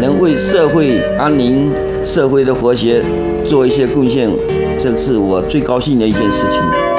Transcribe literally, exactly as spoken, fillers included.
能为社会安宁、社会的和谐做一些贡献，这是我最高兴的一件事情。